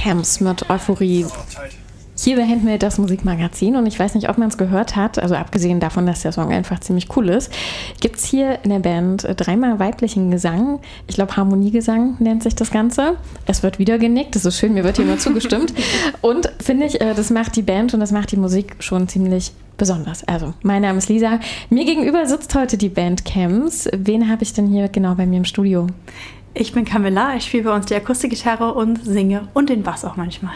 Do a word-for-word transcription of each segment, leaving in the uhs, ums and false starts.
Bandcamps mit Euphorie. Hier bei Handmade, das Musikmagazin, und ich weiß nicht, ob man es gehört hat, also abgesehen davon, dass der Song einfach ziemlich cool ist, gibt es hier in der Band dreimal weiblichen Gesang. Ich glaube, Harmoniegesang nennt sich das Ganze. Es wird wieder genickt, das ist schön, mir wird hier immer zugestimmt. Und finde ich, das macht die Band und das macht die Musik schon ziemlich besonders. Also, mein Name ist Lisa. Mir gegenüber sitzt heute die Band Camps. Wen habe ich denn hier genau bei mir im Studio? Ich bin Camilla, ich spiele bei uns die Akustikgitarre und singe und den Bass auch manchmal.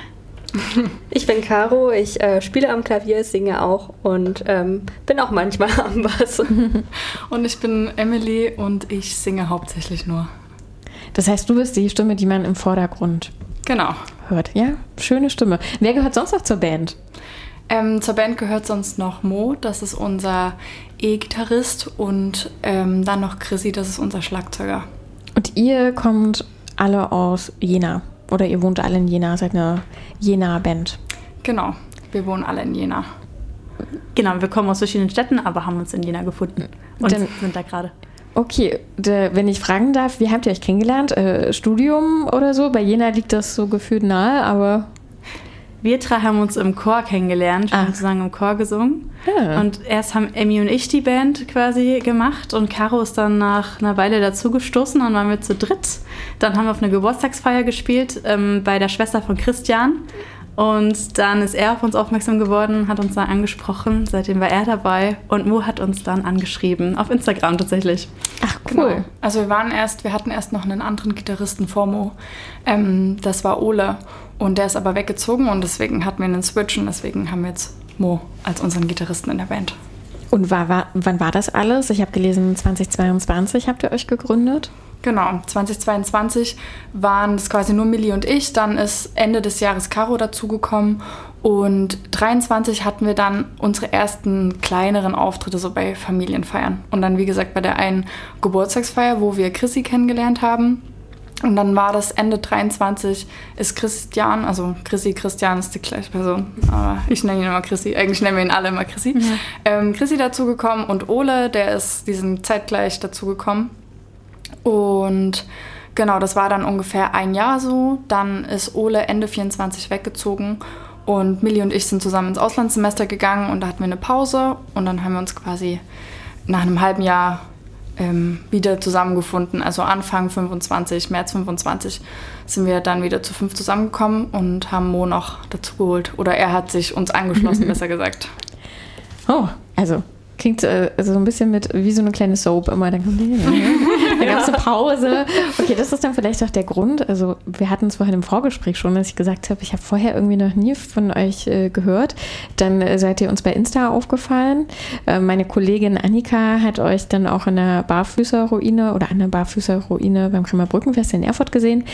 Ich bin Caro, ich äh, spiele am Klavier, singe auch und ähm, bin auch manchmal am Bass. Und ich bin Emily und ich singe hauptsächlich nur. Das heißt, du bist die Stimme, die man im Vordergrund genau hört. Ja, schöne Stimme. Wer gehört sonst noch zur Band? Ähm, zur Band gehört sonst noch Mo, das ist unser E-Gitarrist, und ähm, dann noch Chrissy, das ist unser Schlagzeuger. Und ihr kommt alle aus Jena? Oder ihr wohnt alle in Jena, seid eine Jena-Band? Genau, wir wohnen alle in Jena. Genau, wir kommen aus verschiedenen Städten, aber haben uns in Jena gefunden und Dann, sind da gerade. Okay, de, wenn ich fragen darf, wie habt ihr euch kennengelernt? Äh, Studium oder so? Bei Jena liegt das so gefühlt nahe, aber... Wir drei haben uns im Chor kennengelernt, wir ah. haben zusammen im Chor gesungen. Ja. Und erst haben Emmy und ich die Band quasi gemacht und Caro ist dann nach einer Weile dazugestoßen, dann waren wir zu dritt. Dann haben wir auf eine Geburtstagsfeier gespielt ähm, bei der Schwester von Christian. Und dann ist er auf uns aufmerksam geworden, hat uns dann angesprochen, seitdem war er dabei und Mo hat uns dann angeschrieben, auf Instagram tatsächlich. Ach, cool. Genau. Also wir waren erst, wir hatten erst noch einen anderen Gitarristen vor Mo, ähm, das war Ole, und der ist aber weggezogen und deswegen hatten wir einen Switch und deswegen haben wir jetzt Mo als unseren Gitarristen in der Band. Und war, war, wann war das alles? Ich habe gelesen, zweitausendzweiundzwanzig habt ihr euch gegründet? Genau, zweitausendzweiundzwanzig waren es quasi nur Milli und ich, dann ist Ende des Jahres Caro dazugekommen und dreiundzwanzig hatten wir dann unsere ersten kleineren Auftritte so bei Familienfeiern. Und dann, wie gesagt, bei der einen Geburtstagsfeier, wo wir Chrissy kennengelernt haben. Und dann war das Ende dreiundzwanzig, ist Christian, also Chrissy, Christian ist die gleiche Person, aber ich nenne ihn immer Chrissy, eigentlich nennen wir ihn alle immer Chrissy. Ja. Ähm, Chrissy dazugekommen und Ole, der ist, die sind zeitgleich dazugekommen. Und genau, das war dann ungefähr ein Jahr so. Dann ist Ole Ende vierundzwanzig weggezogen und Milli und ich sind zusammen ins Auslandssemester gegangen und da hatten wir eine Pause und dann haben wir uns quasi nach einem halben Jahr ähm, wieder zusammengefunden. Also Anfang fünfundzwanzig, März fünfundzwanzig sind wir dann wieder zu fünf zusammengekommen und haben Mo noch dazu geholt. Oder er hat sich uns angeschlossen, besser gesagt. Oh, also klingt äh, so ein bisschen mit wie so eine kleine Soap immer. Dann, dann gab es eine Pause. Okay, das ist dann vielleicht auch der Grund. Also wir hatten es vorhin im Vorgespräch schon, dass ich gesagt habe, ich habe vorher irgendwie noch nie von euch äh, gehört. Dann äh, seid ihr uns bei Insta aufgefallen. Äh, meine Kollegin Annika hat euch dann auch in der Barfüßerruine oder an der Barfüßerruine beim Bremer Brückenfest in Erfurt gesehen.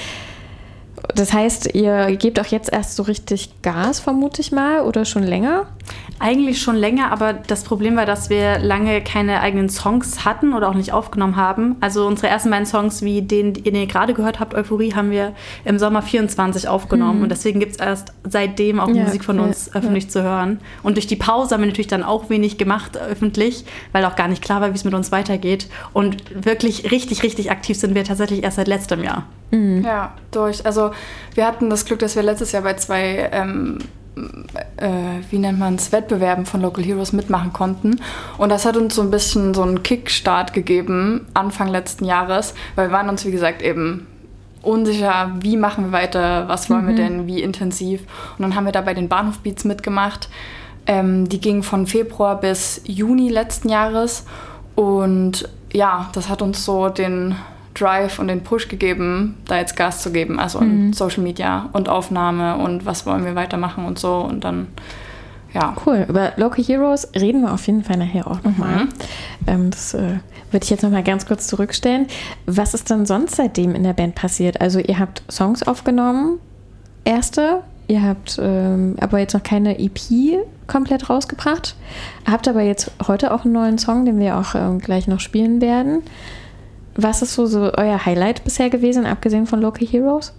Das heißt, ihr gebt auch jetzt erst so richtig Gas, vermute ich mal, oder schon länger? Eigentlich schon länger, aber das Problem war, dass wir lange keine eigenen Songs hatten oder auch nicht aufgenommen haben. Also unsere ersten beiden Songs, wie den, den ihr gerade gehört habt, Euphorie, haben wir im Sommer vierundzwanzig aufgenommen. Mhm. Und deswegen gibt es erst seitdem auch ja, Musik von okay. uns öffentlich ja. zu hören. Und durch die Pause haben wir natürlich dann auch wenig gemacht öffentlich, weil auch gar nicht klar war, wie es mit uns weitergeht. Und wirklich richtig, richtig aktiv sind wir tatsächlich erst seit letztem Jahr. Mhm. Ja, durch. Also wir hatten das Glück, dass wir letztes Jahr bei zwei, ähm, äh, wie nennt man es, Wettbewerben von Local Heroes mitmachen konnten. Und das hat uns so ein bisschen so einen Kickstart gegeben, Anfang letzten Jahres, weil wir waren uns, wie gesagt, eben unsicher, wie machen wir weiter, was wollen mhm. wir denn, wie intensiv. Und dann haben wir da bei den Bahnhof-Beats mitgemacht. Ähm, die gingen von Februar bis Juni letzten Jahres. Und ja, das hat uns so den Drive und den Push gegeben, da jetzt Gas zu geben, also mhm. in Social Media und Aufnahme und was wollen wir weitermachen und so und dann, ja. Cool, über Local Heroes reden wir auf jeden Fall nachher auch nochmal. Mhm. Ähm, das äh, würde ich jetzt nochmal ganz kurz zurückstellen. Was ist dann sonst seitdem in der Band passiert? Also ihr habt Songs aufgenommen, erste, ihr habt ähm, aber jetzt noch keine E P komplett rausgebracht, habt aber jetzt heute auch einen neuen Song, den wir auch ähm, gleich noch spielen werden. Was ist so, so euer Highlight bisher gewesen, abgesehen von Local Heroes?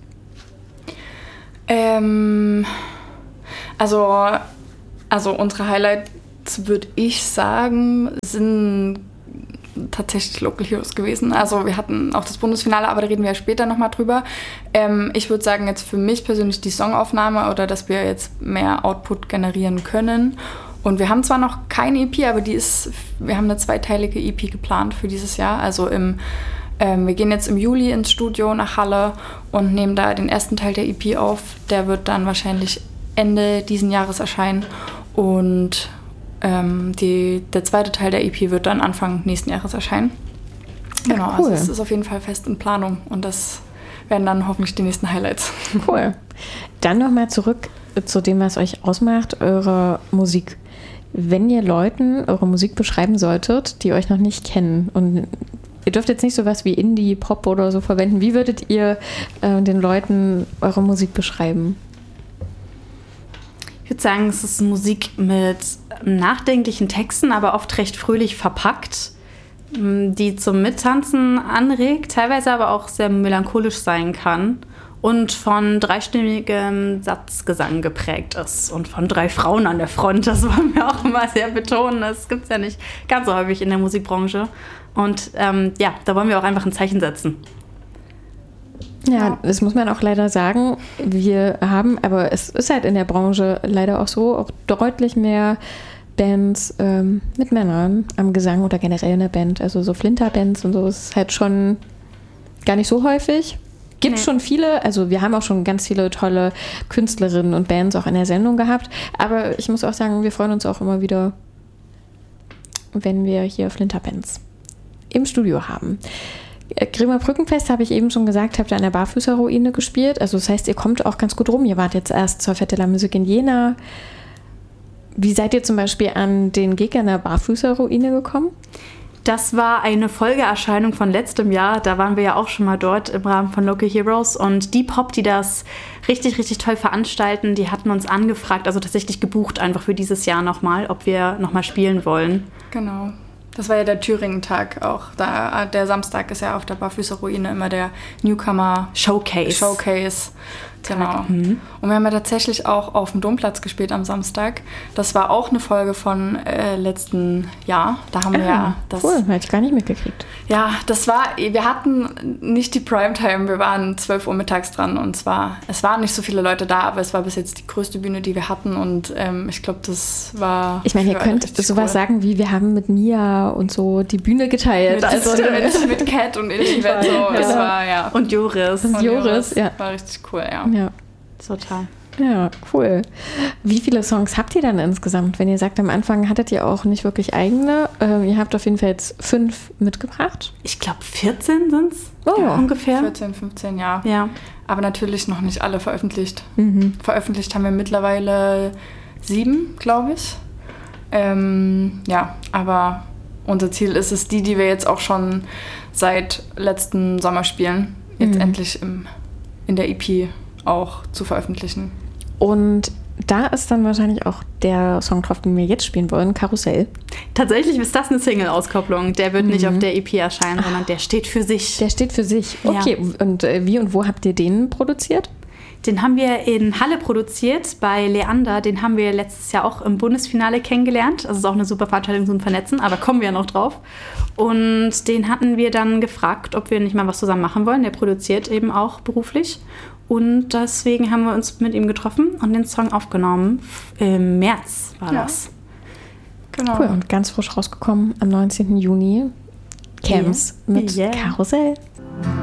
Ähm, also, also unsere Highlights, würde ich sagen, sind tatsächlich Local Heroes gewesen. Also wir hatten auch das Bundesfinale, aber da reden wir ja später nochmal drüber. Ähm, ich würde sagen, jetzt für mich persönlich die Songaufnahme oder dass wir jetzt mehr Output generieren können. Und wir haben zwar noch keine E P, aber die ist, wir haben eine zweiteilige E P geplant für dieses Jahr. Also im, ähm, wir gehen jetzt im Juli ins Studio nach Halle und nehmen da den ersten Teil der E P auf. Der wird dann wahrscheinlich Ende diesen Jahres erscheinen. Und ähm, die, der zweite Teil der E P wird dann Anfang nächsten Jahres erscheinen. Genau, ja, cool. Also es ist auf jeden Fall fest in Planung. Und das werden dann hoffentlich die nächsten Highlights. Cool. Dann nochmal zurück zu dem, was euch ausmacht, eure Musik. Wenn ihr Leuten eure Musik beschreiben solltet, die euch noch nicht kennen, und ihr dürft jetzt nicht sowas wie Indie, Pop oder so verwenden, wie würdet ihr äh, den Leuten eure Musik beschreiben? Ich würde sagen, es ist Musik mit nachdenklichen Texten, aber oft recht fröhlich verpackt, die zum Mittanzen anregt, teilweise aber auch sehr melancholisch sein kann. Und von dreistimmigem Satzgesang geprägt ist. Und von drei Frauen an der Front, das wollen wir auch immer sehr betonen. Das gibt es ja nicht ganz so häufig in der Musikbranche. Und ähm, ja, da wollen wir auch einfach ein Zeichen setzen. Ja, das muss man auch leider sagen. Wir haben, aber es ist halt in der Branche leider auch so, auch deutlich mehr Bands ähm, mit Männern am Gesang oder generell in der Band. Also so Flinterbands und so ist halt schon gar nicht so häufig. Gibt nee. schon viele, also wir haben auch schon ganz viele tolle Künstlerinnen und Bands auch in der Sendung gehabt, aber ich muss auch sagen, wir freuen uns auch immer wieder, wenn wir hier Flinterbands im Studio haben. Grimmer Brückenfest, habe ich eben schon gesagt, habt ihr an der Barfüßerruine gespielt, also das heißt, ihr kommt auch ganz gut rum, ihr wart jetzt erst zur Fête de la Musique in Jena. Wie seid ihr zum Beispiel an den Gig an der Barfüßerruine gekommen? Das war eine Folgeerscheinung von letztem Jahr. Da waren wir ja auch schon mal dort im Rahmen von Local Heroes. Und die Pop, die das richtig, richtig toll veranstalten, die hatten uns angefragt, also tatsächlich gebucht einfach für dieses Jahr nochmal, ob wir nochmal spielen wollen. Genau. Das war ja der Thüringen-Tag auch. Da, der Samstag ist ja auf der Barfüßerruine immer der Newcomer Showcase. Showcase. Genau. Mhm. Und wir haben ja tatsächlich auch auf dem Domplatz gespielt am Samstag. Das war auch eine Folge von äh, letzten Jahr. Da haben wir ah, ja das. Cool, hätte ich gar nicht mitgekriegt. Ja, das war, wir hatten nicht die Primetime, wir waren zwölf Uhr mittags dran und zwar, es waren nicht so viele Leute da, aber es war bis jetzt die größte Bühne, die wir hatten und ähm, ich glaube, das war. Ich meine, ihr könnt sowas cool. sagen wie, wir haben mit Mia und so die Bühne geteilt. Mit, also mit, mit Cat und Elisabeth. So. Ja. Das war, ja. Und Joris. Und Joris, Joris, ja. War richtig cool, ja. Ja, total. Ja, cool. Wie viele Songs habt ihr dann insgesamt? Wenn ihr sagt, am Anfang hattet ihr auch nicht wirklich eigene. Ähm, ihr habt auf jeden Fall jetzt fünf mitgebracht. Ich glaube, vierzehn sind es oh. ja, ungefähr. vierzehn, fünfzehn, ja. ja. Aber natürlich noch nicht alle veröffentlicht. Mhm. Veröffentlicht haben wir mittlerweile sieben, glaube ich. Ähm, ja, aber unser Ziel ist es, die, die wir jetzt auch schon seit letzten Sommer spielen, jetzt mhm. endlich im, in der E P auch zu veröffentlichen. Und da ist dann wahrscheinlich auch der Song drauf, den wir jetzt spielen wollen, Karussell. Tatsächlich ist das eine Single-Auskopplung. Der wird mhm. nicht auf der E P erscheinen, Ach. sondern der steht für sich. Der steht für sich. Okay, ja. Und äh, wie und wo habt ihr den produziert? Den haben wir in Halle produziert bei Leander. Den haben wir letztes Jahr auch im Bundesfinale kennengelernt. Das ist auch eine super Veranstaltung zum Vernetzen, aber kommen wir ja noch drauf. Und den hatten wir dann gefragt, ob wir nicht mal was zusammen machen wollen. Der produziert eben auch beruflich. Und deswegen haben wir uns mit ihm getroffen und den Song aufgenommen. Im März war ja. das. Genau. Cool, und ganz frisch rausgekommen am neunzehnten Juni. Camps yeah. mit yeah. Karussell.